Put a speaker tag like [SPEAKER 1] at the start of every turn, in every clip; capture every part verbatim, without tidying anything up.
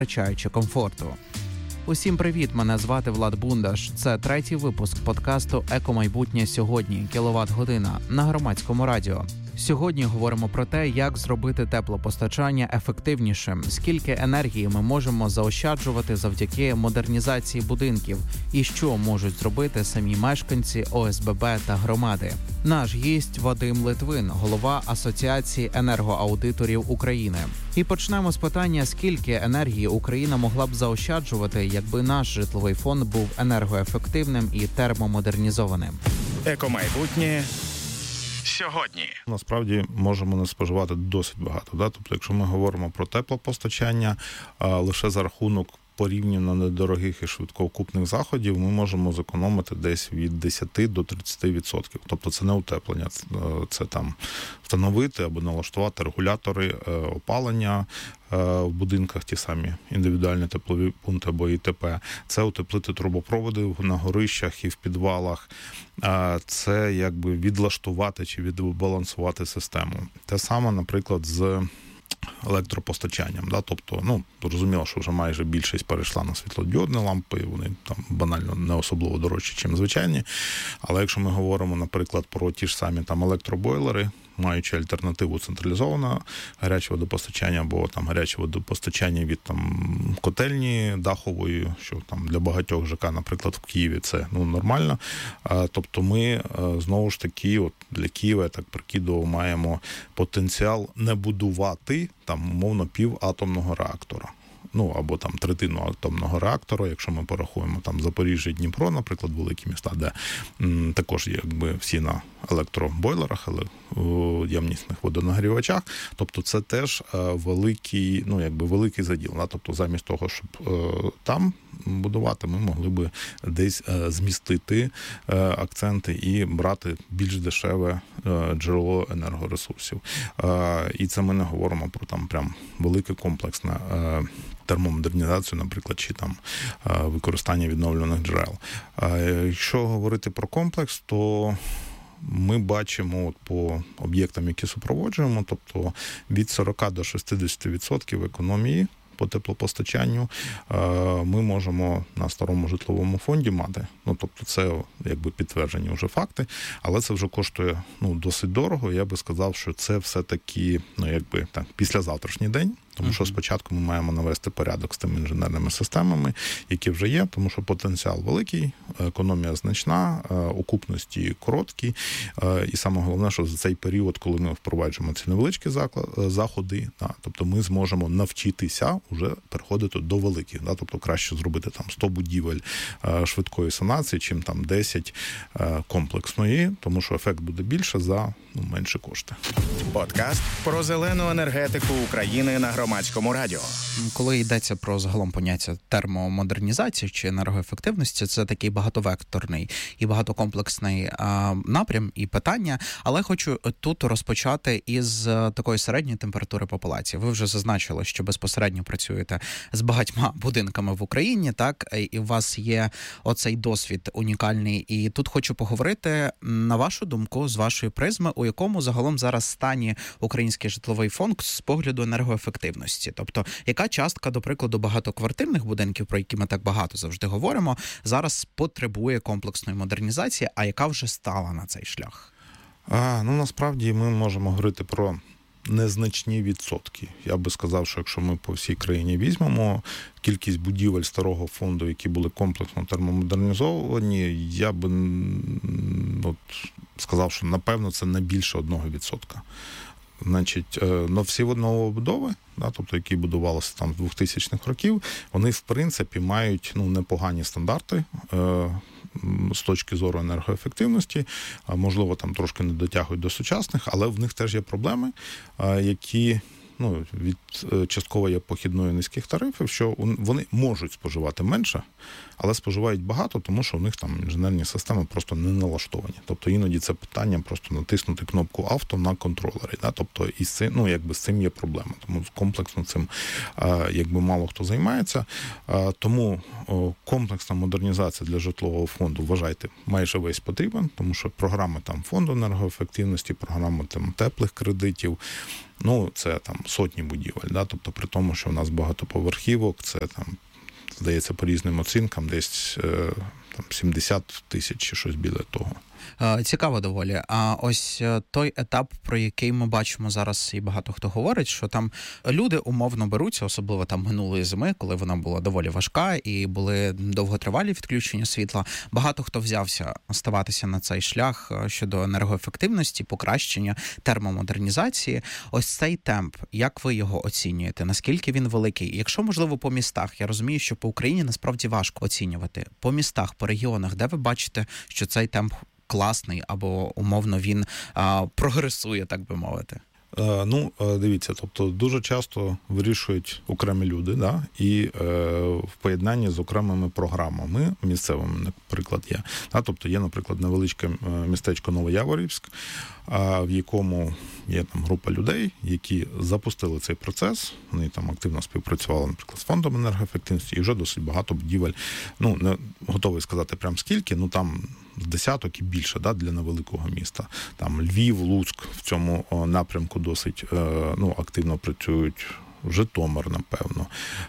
[SPEAKER 1] втрачаючи комфорту. Усім привіт, мене звати Влад Бундаш. Це третій випуск подкасту «Екомайбутнє сьогодні. Кіловат-година» на Громадському радіо. Сьогодні говоримо про те, як зробити теплопостачання ефективнішим, скільки енергії ми можемо заощаджувати завдяки модернізації будинків і що можуть зробити самі мешканці О С Б Б та громади. Наш гість Вадим Литвин, голова Асоціації енергоаудиторів України. І почнемо з питання, скільки енергії Україна могла б заощаджувати, якби наш житловий фонд був енергоефективним і термомодернізованим.
[SPEAKER 2] Екомайбутнє сьогодні.
[SPEAKER 3] Насправді можемо не споживати досить багато. Да? Тобто, якщо ми говоримо про теплопостачання, а лише за рахунок порівняно недорогих і швидкоокупних заходів ми можемо зекономити десь від десяти до тридцяти відсотків. Тобто це не утеплення, це там встановити або налаштувати регулятори опалення в будинках, ті самі індивідуальні теплові пункти або І Т П. Це утеплити трубопроводи на горищах і в підвалах. Це якби відлаштувати чи відбалансувати систему. Те саме, наприклад, з електропостачанням, да, тобто, ну, зрозуміло, що вже майже більшість перейшла на світлодіодні лампи, вони там банально не особливо дорожчі, ніж звичайні, але якщо ми говоримо, наприклад, про ті ж самі там електробойлери, маючи альтернативу централізованого гарячого водопостачання або там гаряче водопостачання від там котельні дахової, що там для багатьох Ж К, наприклад, в Києві це ну нормально. А, тобто ми знову ж таки, от для Києва, я так прикидував, маємо потенціал не будувати там умовно пів атомного реактора. Ну, або там третину атомного реактора, якщо ми порахуємо там Запоріжжя і Дніпро, наприклад, великі міста, де м, також є якби всі на електробойлерах, але у ємнісних водонагрівачах. Тобто це теж е, великий, ну, якби великий заділ. Да? Тобто замість того, щоб е, там будувати, ми могли би десь е, змістити е, акценти і брати більш дешеве е, джерело енергоресурсів. Е, і це ми не говоримо про там прям велике комплексне е, термомодернізацію, наприклад, чи там використання відновлюваних джерел. Якщо говорити про комплекс, то ми бачимо от по об'єктам, які супроводжуємо, тобто від сорока до шістдесяти відсотків економії по теплопостачанню ми можемо на старому житловому фонді мати. Ну, тобто це якби підтверджені вже факти, але це вже коштує ну, досить дорого. Я би сказав, що це все-таки ну, якби так, післязавтрашній день. Тому що спочатку ми маємо навести порядок з тими інженерними системами, які вже є, тому що потенціал великий, економія значна, окупності короткі. І саме головне, що за цей період, коли ми впроваджуємо ці невеличкі заходи, тобто ми зможемо навчитися вже переходити до великих. Тобто краще зробити там сто будівель швидкої санації, чим там десять комплексної, тому що ефект буде більше за ну, менші кошти.
[SPEAKER 2] Подкаст про зелену енергетику України на Громадському радіо.
[SPEAKER 1] Коли йдеться про загалом поняття термомодернізації чи енергоефективності, це такий багатовекторний і багатокомплексний а, напрям і питання, але хочу тут розпочати із такої середньої температури популяції. Ви вже зазначили, що безпосередньо працюєте з багатьма будинками в Україні, так, і у вас є оцей досвід унікальний. І тут хочу поговорити, на вашу думку, з вашої призми, у якому загалом зараз стані український житловий фонд з погляду енергоефективності. Тобто, яка частка, до прикладу, багатоквартирних будинків, про які ми так багато завжди говоримо, зараз потребує комплексної модернізації, а яка вже стала на цей шлях?
[SPEAKER 3] А, ну, насправді, ми можемо говорити про незначні відсотки. Я би сказав, що якщо ми по всій країні візьмемо кількість будівель старого фонду, які були комплексно термомодернізовані, я би от, сказав, що напевно це не більше одного відсотка. Значить, но всі новобудови, да, тобто які будувалися там з двохтисячних років, вони в принципі мають ну непогані стандарти е, з точки зору енергоефективності, а можливо там трошки не дотягують до сучасних, але в них теж є проблеми, е, які ну, від частково є похідною низьких тарифів, що вони можуть споживати менше, але споживають багато, тому що у них там інженерні системи просто не налаштовані. Тобто іноді це питання просто натиснути кнопку авто на контролері. Да? Тобто і з цим, ну, якби з цим є проблема. Тому комплексно цим якби мало хто займається. Тому комплексна модернізація для житлового фонду, вважайте, майже весь потрібен, тому що програми там фонду енергоефективності, програми там теплих кредитів, Ну, це там сотні будівель, да? Тобто при тому, що в нас багатоповерхівок, це там, здається, по різним оцінкам, десь там сімдесят тисяч чи щось біля того.
[SPEAKER 1] Цікаво доволі. А ось той етап, про який ми бачимо зараз, і багато хто говорить, що там люди умовно беруться, особливо там минулої зими, коли вона була доволі важка і були довготривалі відключення світла. Багато хто взявся ставатися на цей шлях щодо енергоефективності, покращення, термомодернізації. Ось цей темп, як ви його оцінюєте? Наскільки він великий? Якщо, можливо, по містах, я розумію, що по Україні насправді важко оцінювати. По містах, по регіонах, де ви бачите, що цей темп класний, або умовно він а, прогресує, так би мовити?
[SPEAKER 3] Е, ну, дивіться, тобто дуже часто вирішують окремі люди, да, і е, в поєднанні з окремими програмами місцевими, наприклад, є. Да, тобто є, наприклад, невеличке містечко Новояворівськ, в якому є там група людей, які запустили цей процес, вони там активно співпрацювали, наприклад, з фондом енергоефективності, і вже досить багато будівель, ну, не готовий сказати прям скільки, ну там з десяток і більше, да, для невеликого міста. Там Львів, Луцьк в цьому напрямку досить, ну, активно працюють. Житомир, напевно.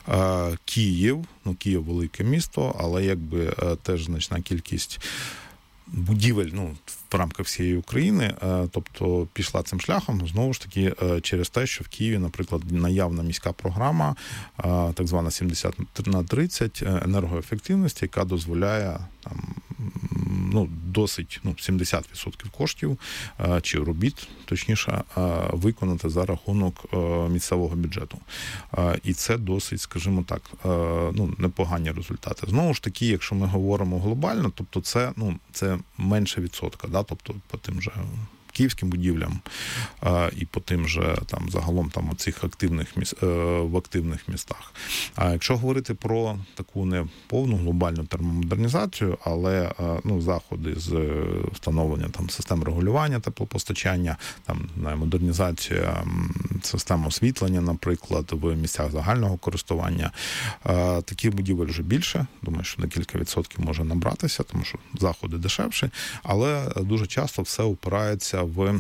[SPEAKER 3] Київ, ну, Київ велике місто, але якби теж значна кількість будівель, ну, в рамках всієї України, тобто пішла цим шляхом, знову ж таки, через те, що в Києві, наприклад, наявна міська програма, так звана сімдесят на тридцять енергоефективності, яка дозволяє там, ну, досить, ну, сімдесят відсотків коштів, чи робіт, точніше, виконати за рахунок місцевого бюджету. І це досить, скажімо так, ну, непогані результати. Знову ж таки, якщо ми говоримо глобально, тобто це, ну, це менше відсотка, да, тобто по тим же київським будівлям а, і по тим же там загалом там оцих активних міс... в активних містах. А якщо говорити про таку не повну глобальну термомодернізацію, але ну, заходи з встановлення там систем регулювання теплопостачання, там модернізація систем освітлення, наприклад, в місцях загального користування, а, таких будівель вже більше. Думаю, що на кілька відсотків може набратися, тому що заходи дешевші, але дуже часто все опирається в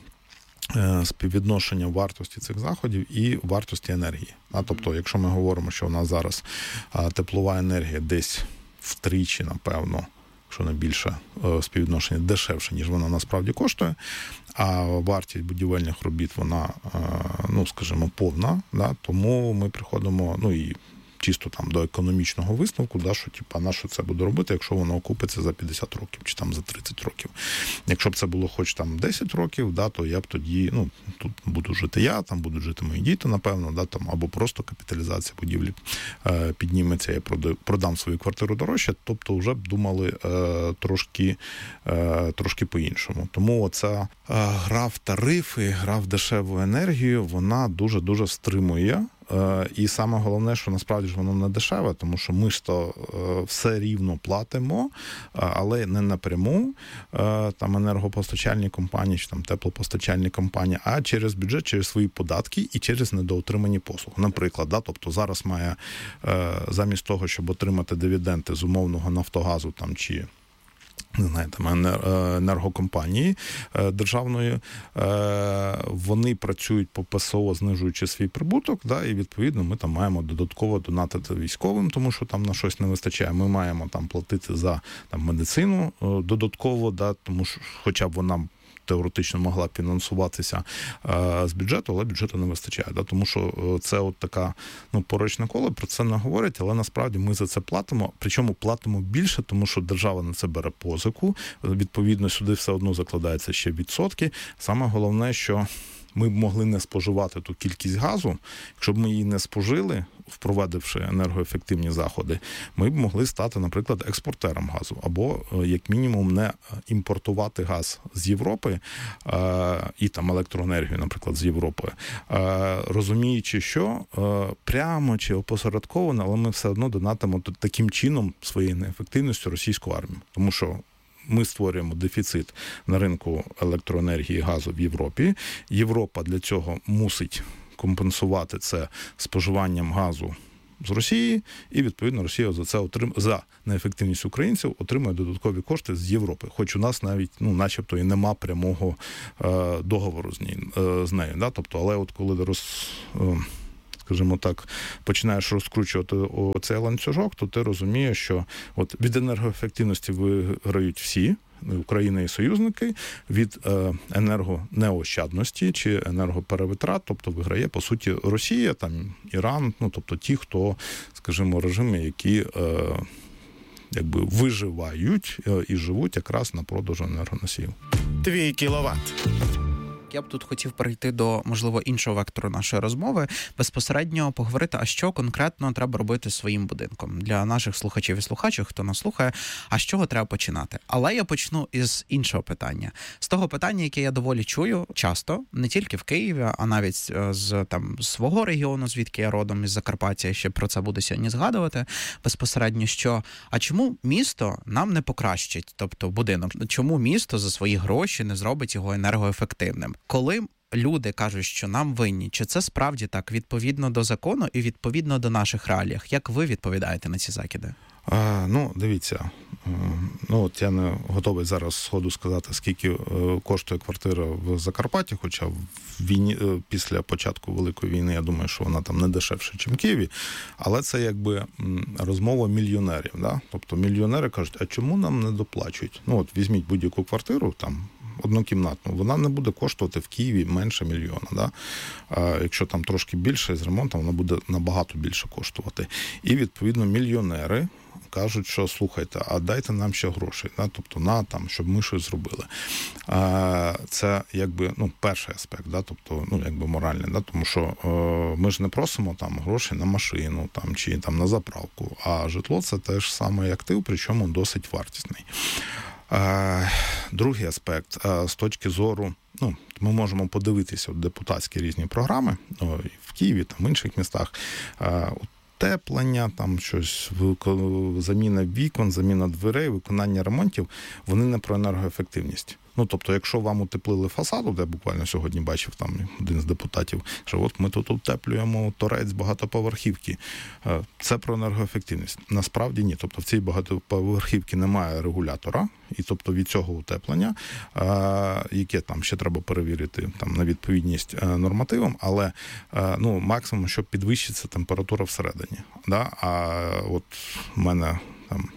[SPEAKER 3] співвідношення вартості цих заходів і вартості енергії. А, тобто, якщо ми говоримо, що у нас зараз теплова енергія десь втричі, напевно, якщо не більше, співвідношення дешевше, ніж вона насправді коштує, а вартість будівельних робіт, вона, ну, скажімо, повна, да, тому ми приходимо, ну, і чисто там до економічного висновку, да, що типа на що це буде робити, якщо воно окупиться за п'ятдесят років чи там за тридцять років. Якщо б це було хоч там десять років, да, то я б тоді, ну, тут буду жити я, там будуть жити мої діти, напевно, да, там, або просто капіталізація будівлі е, підніметься, я продам, продам свою квартиру дорожче, тобто вже б думали е, трошки, е, трошки по-іншому. Тому оця е, гра в тарифи, гра в дешеву енергію, вона дуже-дуже стримує. І саме головне, що насправді ж воно не дешеве, тому що ми ж то все рівно платимо, але не напряму там енергопостачальні компанії чи там теплопостачальні компанії, а через бюджет, через свої податки і через недоотримані послуги. Наприклад, да, тобто зараз має замість того, щоб отримати дивіденди з умовного Нафтогазу там чи не знаю, там енергокомпанії державної, вони працюють по ПСО, знижуючи свій прибуток, да, і відповідно ми там маємо додатково донатити військовим, тому що там на щось не вистачає. Ми маємо там платити за там медицину додатково, да, тому що хоча б вона теоретично могла фінансуватися е, з бюджету, але бюджету не вистачає. Да? Тому що це от така, ну, порочне коло, про це не говорять, але насправді ми за це платимо, причому платимо більше, тому що держава на це бере позику, відповідно сюди все одно закладається ще відсотки. Саме головне, що ми б могли не споживати ту кількість газу, якщо б ми її не спожили, впровадивши енергоефективні заходи, ми б могли стати, наприклад, експортером газу, або, як мінімум, не імпортувати газ з Європи і там електроенергію, наприклад, з Європи, розуміючи, що прямо чи опосередковано, але ми все одно донатимо таким чином своєю неефективністю російську армію. Тому що ми створюємо дефіцит на ринку електроенергії і газу в Європі. Європа для цього мусить компенсувати це споживанням газу з Росії, і, відповідно, Росія за це отрим... за неефективність українців отримує додаткові кошти з Європи. Хоч у нас навіть, ну, начебто, і нема прямого е, договору з, ній, е, з нею. Да? Тобто, але от коли роз... Е, скажімо так, починаєш розкручувати оцей ланцюжок, то ти розумієш, що от від енергоефективності виграють всі, Україна і союзники, від е, енергонеощадності чи енергоперевитрат, тобто виграє, по суті, Росія, там, Іран, ну, тобто ті, хто, скажімо, режими, які е, якби виживають е, і живуть якраз на продажу енергоносіїв.
[SPEAKER 2] Твій кіловат.
[SPEAKER 1] Я б тут хотів перейти до, можливо, іншого вектору нашої розмови, безпосередньо поговорити, а що конкретно треба робити своїм будинком. Для наших слухачів і слухачів, хто нас слухає, а з чого треба починати? Але я почну із іншого питання. З того питання, яке я доволі чую часто, не тільки в Києві, а навіть з там свого регіону, звідки я родом, із Закарпаття, ще про це буду сьогодні згадувати, безпосередньо, що, а чому місто нам не покращить, тобто будинок, чому місто за свої гроші не зробить його енергоефективним? Коли люди кажуть, що нам винні, чи це справді так, відповідно до закону і відповідно до наших реалій? Як ви відповідаєте на ці закиди?
[SPEAKER 3] А, ну, дивіться, ну, от я не готовий зараз сходу сказати, скільки коштує квартира в Закарпатті, хоча в війні, після початку Великої війни, я думаю, що вона там не дешевше, ніж в Києві, але це якби розмова мільйонерів, да? Тобто мільйонери кажуть, а чому нам не доплачують? Ну, от візьміть будь-яку квартиру, там, однокімнатну, вона не буде коштувати в Києві менше мільйона. Да? А якщо там трошки більше з ремонтом, вона буде набагато більше коштувати. І, відповідно, мільйонери кажуть, що слухайте, а дайте нам ще грошей, да? Тобто на там, щоб ми щось зробили. А, це якби, ну, перший аспект, да? Тобто, ну, якби моральний, да? Тому що е, ми ж не просимо там гроші на машину там, чи там на заправку, а житло це теж самий актив, причому досить вартісний. Другий аспект, з точки зору, ну, ми можемо подивитися от депутатські різні програми о, в Києві, там в інших містах, утеплення, там щось, заміна вікон, заміна дверей, виконання ремонтів, вони не про енергоефективність. Ну, тобто, якщо вам утеплили фасаду, де я буквально сьогодні бачив там один з депутатів, що от ми тут утеплюємо торець багатоповерхівки, це про енергоефективність. Насправді ні. Тобто в цій багатоповерхівці немає регулятора, і тобто від цього утеплення, яке там ще треба перевірити там на відповідність нормативам, але ну, максимум, щоб підвищиться температура всередині. Да? А от в мене там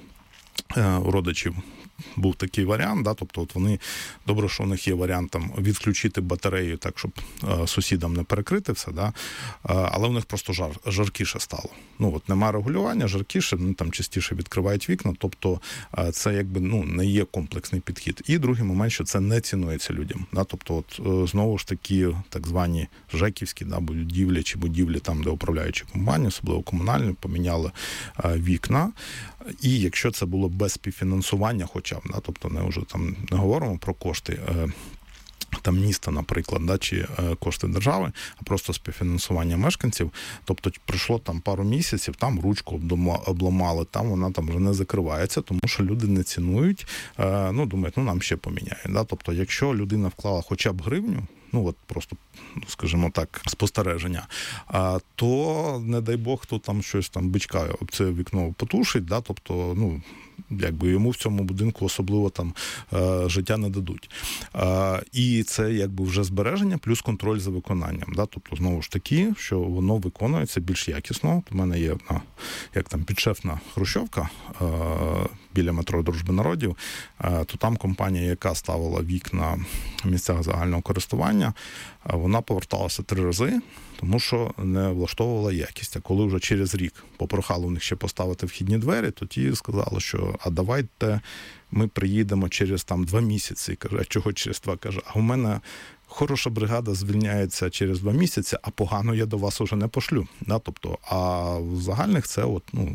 [SPEAKER 3] у родичів був такий варіант, да, тобто от вони, добре, що у них є варіант там відключити батарею так, щоб е, сусідам не перекрити все, да, е, але у них просто жар, жаркіше стало. Ну, от нема регулювання, жаркіше, вони там частіше відкривають вікна, тобто е, це якби, ну, не є комплексний підхід. І другий момент, що це не цінується людям, да, тобто от е, знову ж таки так звані жеківські, да, будівлі чи будівлі там, де управляючі компанії, особливо комунальні, поміняли е, вікна. І якщо це було без співфінансування хоча б, да, тобто не вже там не говоримо про кошти е, там міста, наприклад, да, чи е, кошти держави, а просто співфінансування мешканців, тобто пройшло там пару місяців, там ручку обламали, там вона там вже не закривається, тому що люди не цінують, е, ну, думають, ну, нам ще поміняють. Да? Тобто, якщо людина вклала хоча б гривню, ну, от просто, скажімо так, спостереження, а, то, не дай Бог, хто там щось там бичка об це вікно потушить, да, тобто, ну, якби йому в цьому будинку особливо там е, життя не дадуть. Е, і це якби вже збереження плюс контроль за виконанням, да, тобто, знову ж таки, що воно виконується більш якісно. У мене є, ну, як там, підшефна хрущовка е, біля метро Дружби народів, е, то там компанія, яка ставила вікна в місцях загального користування, е, вона поверталася три рази, тому що не влаштовувала якість. А коли вже через рік попрохали у них ще поставити вхідні двері, то ті сказали, що а давайте ми приїдемо через там два місяці. Каже, а чого через два? Каже, а у мене хороша бригада звільняється через два місяці, а погано я до вас уже не пошлю. Да? Тобто, а в загальних це от, ну,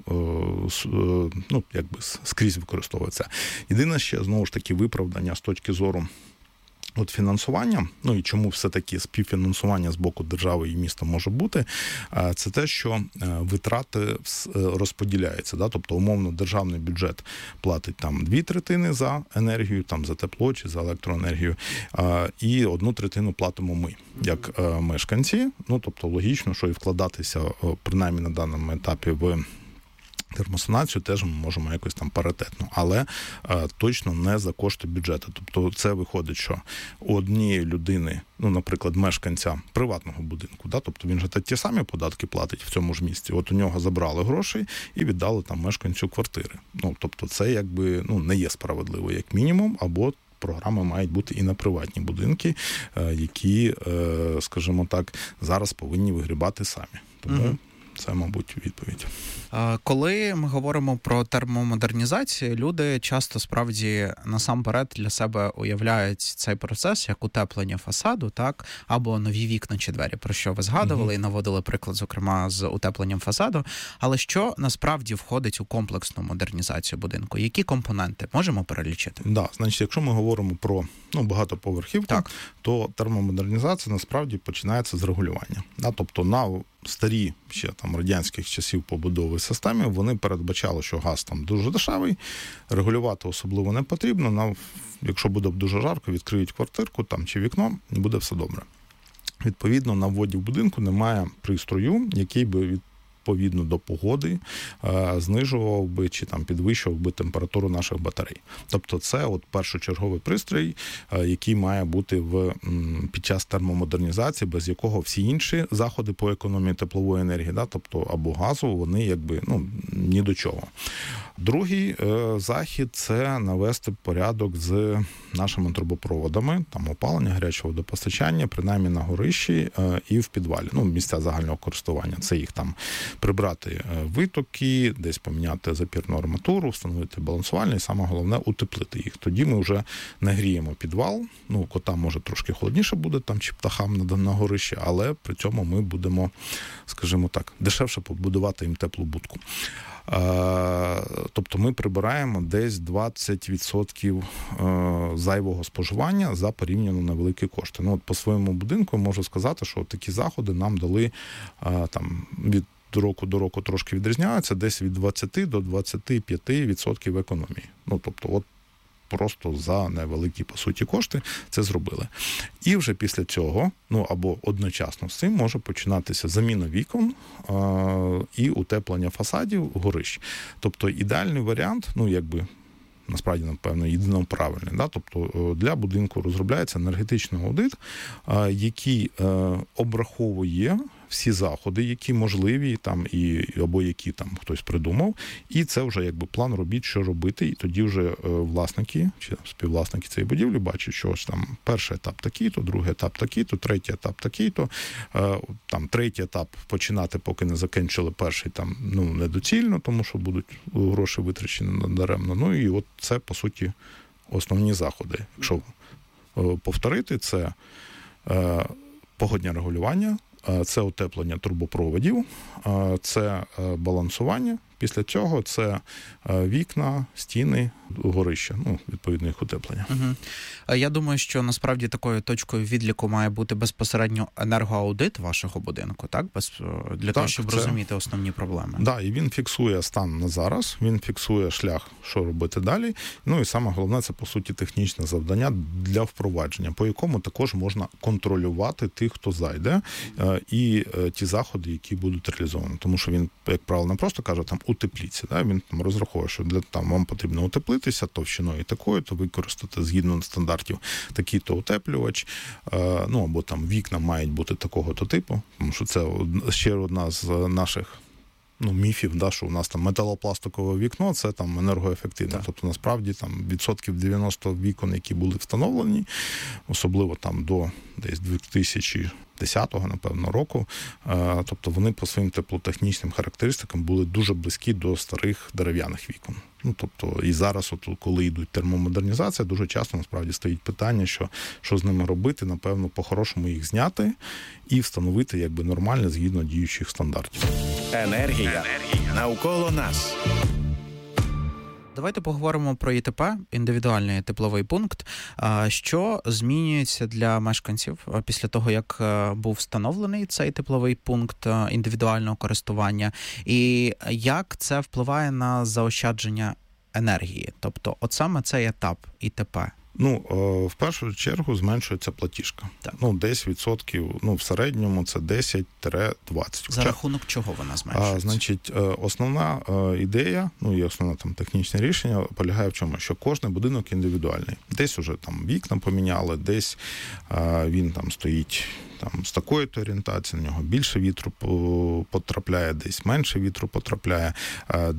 [SPEAKER 3] е, ну, якби скрізь використовується. Єдине ще, знову ж таки, виправдання з точки зору От фінансування, ну і чому все-таки співфінансування з боку держави і міста може бути, це те, що витрати розподіляються. Да? Тобто, умовно, державний бюджет платить там дві третини за енергію, там за тепло чи за електроенергію, і одну третину платимо ми, як мешканці. Ну, тобто, логічно, що і вкладатися, принаймні на даному етапі, в термосанацію теж ми можемо якось там паритетно, але е, точно не за кошти бюджету. Тобто це виходить, що у однієї людини, ну, наприклад, мешканця приватного будинку, да, тобто він же ті самі податки платить в цьому ж місці. От у нього забрали гроші і віддали там мешканцю квартири. Ну, тобто це якби, ну, не є справедливо як мінімум, або програми мають бути і на приватні будинки, е, які, е, скажімо так, зараз повинні вигрібати самі. Тому mm-hmm. це, мабуть, відповідь.
[SPEAKER 1] Коли ми говоримо про термомодернізацію, люди часто справді насамперед для себе уявляють цей процес як утеплення фасаду, так, або нові вікна чи двері, про що ви згадували mm-hmm. і наводили приклад, зокрема, з утепленням фасаду. Але що насправді входить у комплексну модернізацію будинку? Які компоненти можемо перелічити?
[SPEAKER 3] Да, значить, якщо ми говоримо про, ну, багатоповерхівку,
[SPEAKER 1] так.
[SPEAKER 3] то термомодернізація насправді починається з регулювання. Да, тобто на старі ще там радянських часів побудови системи вони передбачали, що газ там дуже дешевий, регулювати особливо не потрібно. На, якщо буде дуже жарко, відкриють квартирку там чи вікно, і буде все добре. Відповідно, на вводі в будинку немає пристрою, який би від відповідно до погоди, знижував би чи там підвищував би температуру наших батарей. Тобто це от першочерговий пристрій, який має бути в, під час термомодернізації, без якого всі інші заходи по економії теплової енергії, да, тобто або газу, вони якби, ну, ні до чого. Другий е, захід – це навести порядок з нашими трубопроводами, там опалення, гарячого водопостачання, принаймні на горищі е, і в підвалі, ну, місця загального користування. Це їх там прибрати витоки, десь поміняти запірну арматуру, встановити балансувальні, і саме головне – утеплити їх. Тоді ми вже не гріємо підвал, ну, котам може трошки холодніше буде, там, чи птахам на, на горищі, але при цьому ми будемо, скажімо так, дешевше побудувати їм теплу будку. Тобто ми прибираємо десь двадцять відсотків зайвого споживання за порівняно невеликі кошти. Ну, от по своєму будинку можу сказати, що такі заходи нам дали там від року до року трошки відрізняються, десь від двадцять до двадцять п'ять відсотків економії. Ну, тобто, от просто за невеликі, по суті, кошти це зробили. І вже після цього, ну, або одночасно з цим, може починатися заміна вікон е- і утеплення фасадів горищ. Тобто ідеальний варіант, ну, якби, насправді, напевно, єдино правильний. Да? Тобто для будинку розробляється енергетичний аудит, е- який е- обраховує всі заходи, які можливі, там, і, або які там хтось придумав, і це вже якби план робіт, що робити, і тоді вже е, власники, чи співвласники цієї будівлі бачать, що ось там перший етап такий-то, другий етап такий-то, третій етап такий-то, е, там третій етап починати, поки не закінчили перший, там, ну, недоцільно, тому що будуть гроші витрачені надаремно. Ну, і от це, по суті, основні заходи. Якщо е, повторити, це е, погоднє регулювання, це утеплення трубопроводів, це балансування. Після цього це вікна, стіни, горища, ну, відповідно, їх утеплення.
[SPEAKER 1] Угу. Я думаю, що насправді такою точкою відліку має бути безпосередньо енергоаудит вашого будинку, так? Без, для так, того, щоб це... розуміти основні проблеми.
[SPEAKER 3] Так, да, і він фіксує стан на зараз, він фіксує шлях, що робити далі. Ну і саме головне, це, по суті, технічне завдання для впровадження, по якому також можна контролювати тих, хто зайде, і ті заходи, які будуть реалізовані. Тому що він, як правило, не просто каже, там, утепліться. Да? Він там розраховує, що для там вам потрібно утеплитися товщиною такою, то використати згідно стандартів такий-то утеплювач, е, ну або там вікна мають бути такого-то типу, тому що це ще одна з наших, ну, міфів, да, що у нас там металопластикове вікно, це там енергоефективне. Так. Тобто, насправді, там відсотків дев'яносто вікон, які були встановлені, особливо там до десь дві тисячі десятого, напевно, року, тобто вони по своїм теплотехнічним характеристикам були дуже близькі до старих дерев'яних вікон. Ну, тобто, і зараз, от, коли йдуть термомодернізація, дуже часто, насправді, стоїть питання, що, що з ними робити, напевно, по-хорошому їх зняти і встановити, якби, нормально, згідно діючих стандартів.
[SPEAKER 2] Енергія. Енергія. Навколо нас.
[SPEAKER 1] Давайте поговоримо про ІТП, індивідуальний тепловий пункт. Що змінюється для мешканців після того, як був встановлений цей тепловий пункт індивідуального користування, і як це впливає на заощадження енергії? Тобто, от саме цей етап ІТП.
[SPEAKER 3] Ну, в першу чергу зменшується платіжка.
[SPEAKER 1] Так.
[SPEAKER 3] Ну, десь відсотків, ну, в середньому це десять-двадцять.
[SPEAKER 1] За рахунок чого вона зменшується?
[SPEAKER 3] А, значить, основна ідея, ну, і основне там технічне рішення полягає в чому? Що кожен будинок індивідуальний. Десь уже там вікна поміняли, десь а, він там стоїть там з такої орієнтації, на нього більше вітру потрапляє, десь менше вітру потрапляє.